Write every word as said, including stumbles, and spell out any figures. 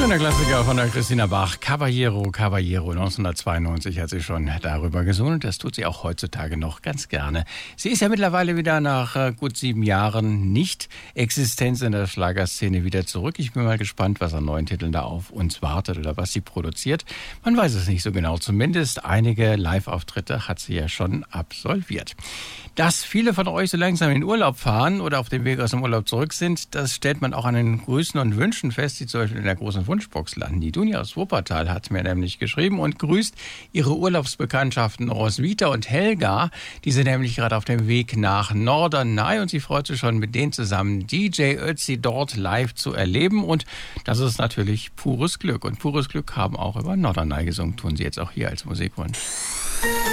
Schöner Klassiker von der Christina Bach. Caballero, Caballero. neunzehnhundertzweiundneunzig hat sie schon darüber gesungen. Das tut sie auch heutzutage noch ganz gerne. Sie ist ja mittlerweile wieder nach äh, gut sieben Jahren Nicht-Existenz in der Schlagerszene wieder zurück. Ich bin mal gespannt, was an neuen Titeln da auf uns wartet oder was sie produziert. Man weiß es nicht so genau. Zumindest einige Live-Auftritte hat sie ja schon absolviert. Dass viele von euch so langsam in den Urlaub fahren oder auf dem Weg aus dem Urlaub zurück sind, das stellt man auch an den Grüßen und Wünschen fest, die zum Beispiel in der großen Wunschbox landen. Die Dunja aus Wuppertal hat mir nämlich geschrieben und grüßt ihre Urlaubsbekanntschaften Roswitha und Helga. Die sind nämlich gerade auf dem Weg nach Norderney und sie freut sich schon, mit denen zusammen D J Ötzi dort live zu erleben. Und das ist natürlich pures Glück. Und pures Glück haben auch über Norderney gesungen, tun sie jetzt auch hier als Musikwunsch.